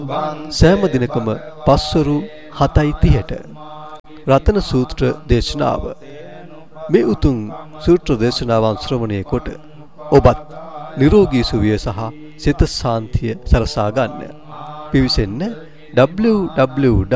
සෑම දිනකම පස්වරු 7:30ට රතන සූත්‍ර දේශනාව. මේ උතුම් සූත්‍ර දේශනාවන් ශ්‍රවණය කොට ඔබත් නිරෝගී සුවය සහ සිත සාන්තිය සලසා ගන්න. පිවිසෙන්න www